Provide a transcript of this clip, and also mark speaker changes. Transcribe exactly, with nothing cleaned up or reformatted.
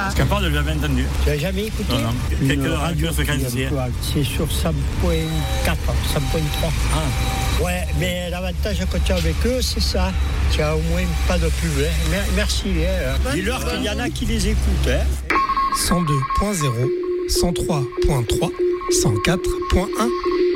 Speaker 1: Capable de jamais entendu.
Speaker 2: Tu n'as jamais écouté?
Speaker 1: Non, non. Quelques radio fréquenciées.
Speaker 2: C'est sur cent point quatre, cent point trois.
Speaker 1: Ah.
Speaker 2: Ouais, mais l'avantage quand tu es avec eux, c'est ça. Tu as au moins pas de pub. Hein. Merci. Hein. Dis-leur qu'il y en a qui les écoutent. Hein.
Speaker 3: cent deux point zéro, cent trois point trois, cent quatre point un.